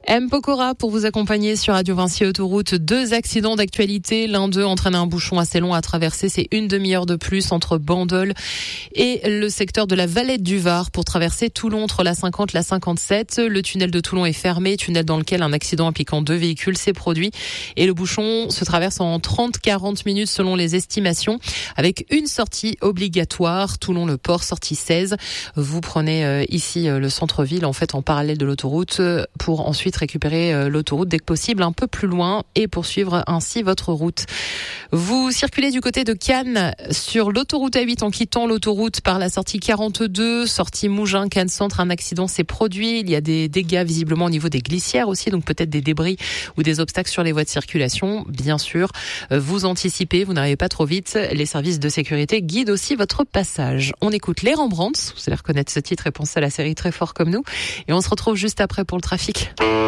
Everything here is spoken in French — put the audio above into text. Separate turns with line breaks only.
M. Pokora pour vous accompagner sur Radio Vinci Autoroute. 2 accidents d'actualité. L'un d'eux entraîne un bouchon assez long à traverser. C'est une demi-heure de plus entre Bandol et le secteur de la Valette du Var pour traverser Toulon entre la 50 et la 57. Le tunnel de Toulon est fermé, tunnel dans lequel un accident impliquant 2 véhicules s'est produit. Et le bouchon se traverse en 30-40 minutes selon les estimations, avec une sortie obligatoire. Toulon-le Port, sortie 16. Vous prenez ici le centre-ville, en fait en parallèle de l'autoroute, pour ensuite récupérer l'autoroute dès que possible un peu plus loin et poursuivre ainsi votre route. Vous circulez du côté de Cannes sur l'autoroute A8 en quittant l'autoroute par la sortie 42, sortie Mougins, Cannes Centre. Un accident s'est produit. Il y a des dégâts visiblement au niveau des glissières aussi, donc peut-être des débris ou des obstacles sur les voies de circulation. Bien sûr, vous anticipez, vous n'arrivez pas trop vite. Les services de sécurité guident aussi votre passage. On écoute les Rembrandts. Vous allez reconnaître ce titre et penser à la série Très fort comme nous. Et on se retrouve juste après pour le trafic.